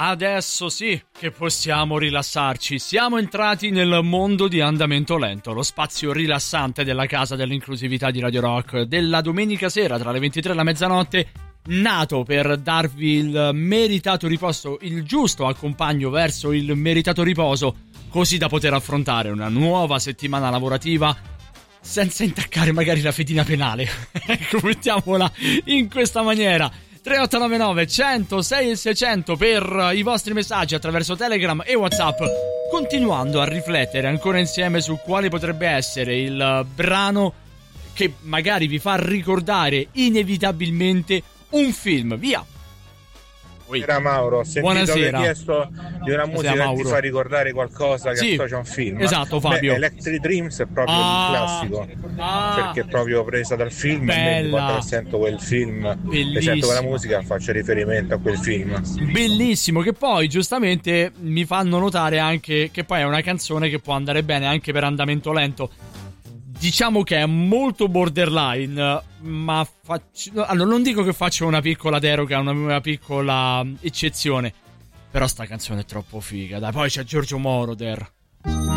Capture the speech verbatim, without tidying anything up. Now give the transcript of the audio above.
Adesso sì che possiamo rilassarci. Siamo entrati nel mondo di Andamento Lento, lo spazio rilassante della casa dell'inclusività di Radio Rock, della domenica sera tra le ventitré e la mezzanotte, nato per darvi il meritato riposo, il giusto accompagno verso il meritato riposo, così da poter affrontare una nuova settimana lavorativa senza intaccare magari la fedina penale. Ecco, mettiamola in questa maniera. tre otto nove nove cento sei e seicento per i vostri messaggi attraverso Telegram e WhatsApp, continuando a riflettere ancora insieme su quale potrebbe essere il brano che magari vi fa ricordare inevitabilmente un film. Via! Era Mauro, ho sentito Buonasera. che hai chiesto di una musica che Mauro. ti fa ricordare qualcosa che Sì, associa a un film. esatto, Fabio. Beh, Electric Dreams è proprio Ah, un classico, ah, perché è proprio presa dal film. E bella. quindi quando sento quel film Bellissima. e sento quella musica faccio riferimento a quel film. Bellissimo, che poi giustamente mi fanno notare anche che poi è una canzone che può andare bene anche per Andamento Lento. Diciamo che è molto borderline, ma faccio, allora non dico che faccio una piccola deroga, una, una piccola eccezione, però sta canzone è troppo figa. Dai, poi c'è Giorgio Moroder.